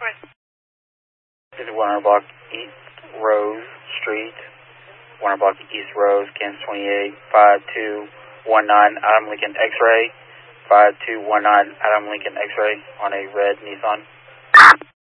This is 100 block East Rose Street, 100 block East Rose, Kansas 28, 5219 Adam Lincoln X-ray, 5219 Adam Lincoln X-ray on a red Nissan.